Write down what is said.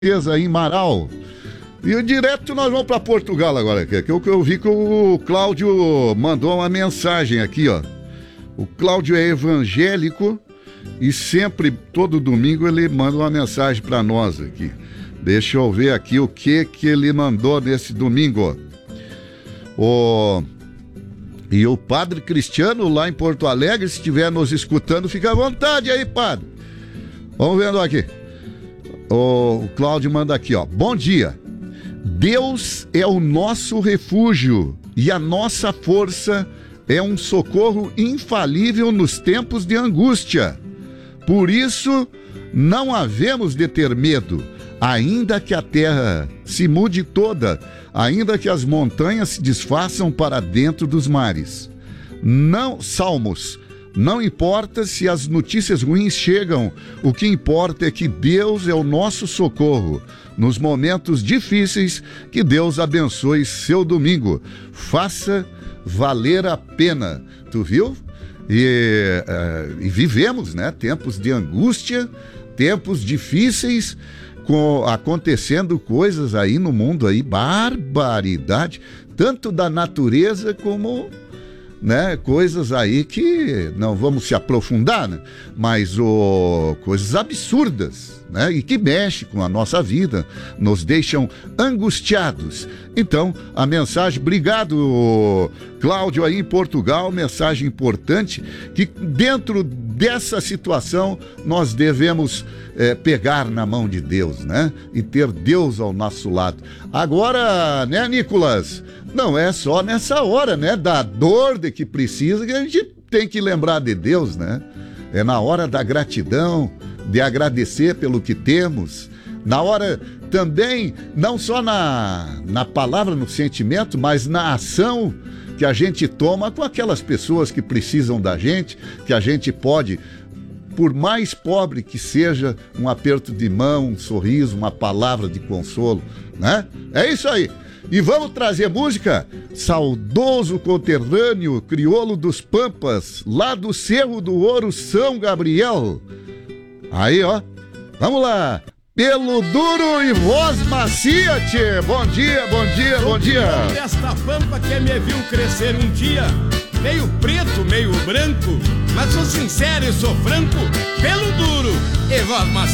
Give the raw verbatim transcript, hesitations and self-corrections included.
em Marau. E direto nós vamos para Portugal agora, que eu, eu vi que o Cláudio mandou uma mensagem aqui, ó. O Cláudio é evangélico e sempre, todo domingo, ele manda uma mensagem para nós aqui. Deixa eu ver aqui o que que ele mandou nesse domingo. O... E o Padre Cristiano, lá em Porto Alegre, se estiver nos escutando, fica à vontade aí, padre. Vamos vendo aqui. O Cláudio manda aqui, ó. Bom dia. Deus é o nosso refúgio e a nossa força é um socorro infalível nos tempos de angústia. Por isso, não havemos de ter medo, ainda que a terra se mude toda, ainda que as montanhas se desfaçam para dentro dos mares. Não, Salmos, não importa se as notícias ruins chegam, o que importa é que Deus é o nosso socorro. Nos momentos difíceis, que Deus abençoe seu domingo. Faça valer a pena. Tu viu? E, uh, e vivemos, né? Tempos de angústia, tempos difíceis, com, acontecendo coisas aí no mundo aí, barbaridade, tanto da natureza como... né, coisas aí que não vamos se aprofundar, né, mas oh, coisas absurdas, né, e que mexem com a nossa vida, nos deixam angustiados. Então, a mensagem, obrigado, Cláudio, aí em Portugal, mensagem importante, que dentro dessa situação nós devemos é, pegar na mão de Deus, né, e ter Deus ao nosso lado. Agora, né, Nicolas, não é só nessa hora, né, da dor de que precisa, que a gente tem que lembrar de Deus, né? É na hora da gratidão, de agradecer pelo que temos, na hora também, não só na, na palavra, no sentimento, mas na ação que a gente toma com aquelas pessoas que precisam da gente, que a gente pode, por mais pobre que seja, um aperto de mão, um sorriso, uma palavra de consolo, né? É isso aí. E vamos trazer música? Saudoso conterrâneo, crioulo dos Pampas, lá do Cerro do Ouro, São Gabriel. Aí, ó. Vamos lá. Pelo duro e voz macia, tchê. Bom dia, bom dia, bom dia. Esta pampa que me viu crescer um dia, meio preto, meio branco, mas sou sincero e sou franco, pelo duro e voz macia.